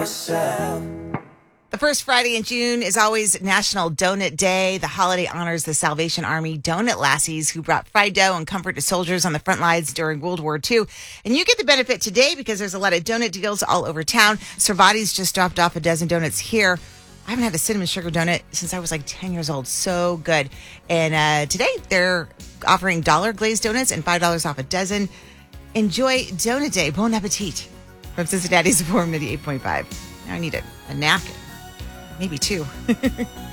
myself. The first Friday in June is always National Donut Day. The holiday honors the Salvation Army donut lassies who brought fried dough and comfort to soldiers on the front lines during World War II. And you get the benefit today because there's a lot of donut deals all over town. Servati's just dropped off a dozen donuts here. I haven't had a cinnamon sugar donut since I was like 10 years old. So good. And today they're offering $1 glazed donuts and $5 off a dozen. Enjoy Donut Day. Bon appetit. From Cincinnati's Forum 98.5. Now I need a napkin. Maybe two.